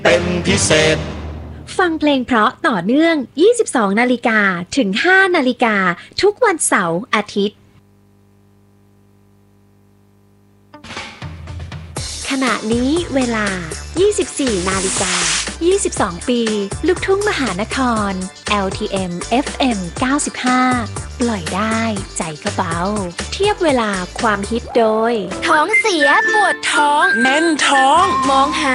เป็นพิเศษฟังเพลงเพราะต่อเนื่อง 22 นาฬิกาถึง 5 นาฬิกาทุกวันเสาร์อาทิตย์ขณะนี้เวลา 24 นาฬิกา 22 ปีลูกทุ่งมหานคร LTM FM 95 ปล่อยได้ใจก็เบาเทียบเวลาความฮิตโดยท้องเสียปวดท้องแน่นท้องมองหา